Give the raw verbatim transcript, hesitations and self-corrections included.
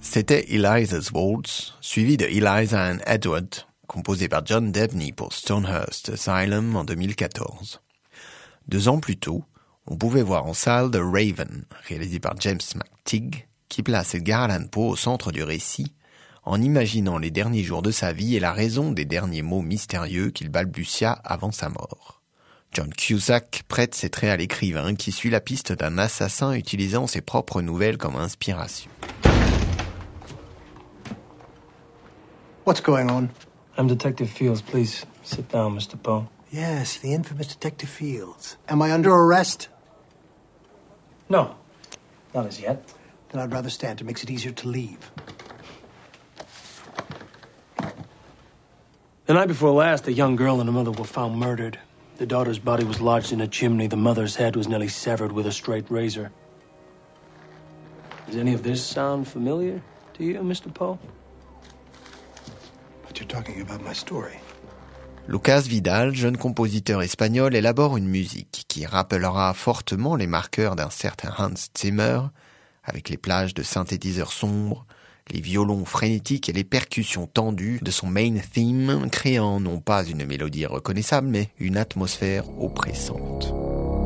C'était Eliza's Waltz, suivi de Eliza and Edward, composé par John Debney pour Stonehurst Asylum en deux mille quatorze. Deux ans plus tôt, on pouvait voir en salle The Raven, réalisé par James McTighe, qui place Edgar Allan Poe au centre du récit, en imaginant les derniers jours de sa vie et la raison des derniers mots mystérieux qu'il balbutia avant sa mort. John Cusack prête ses traits à l'écrivain qui suit la piste d'un assassin utilisant ses propres nouvelles comme inspiration. What's going on? I'm Detective Fields. Please sit down, Mister Poe. Yes, the infamous Detective Fields. Am I under arrest? No, not as yet. Then I'd rather stand. It makes it easier to leave. The night before last, a young girl and her mother were found murdered. The daughter's body was lodged in a chimney. The mother's head was nearly severed with a straight razor. Does any of this sound familiar to you, Mister Poe? But you're talking about my story. Lucas Vidal, jeune compositeur espagnol, élabore une musique qui rappellera fortement les marqueurs d'un certain Hans Zimmer, avec les plages de synthétiseurs sombres, les violons frénétiques et les percussions tendues de son main theme, créant non pas une mélodie reconnaissable, mais une atmosphère oppressante.